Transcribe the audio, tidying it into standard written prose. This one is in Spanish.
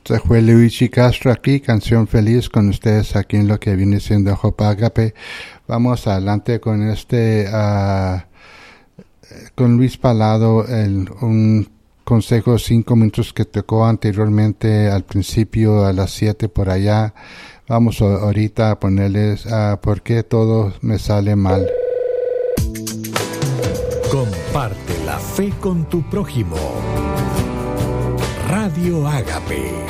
Se fue Luigi Castro aquí, canción feliz con ustedes aquí en lo que viene siendo Hope Agape. Vamos adelante con con Luis Palado, un consejo 5 minutos que tocó anteriormente al principio a las 7 por allá. Vamos ahorita a ponerles ¿por qué todo me sale mal? Comparte la fe con tu prójimo. Radio Agape.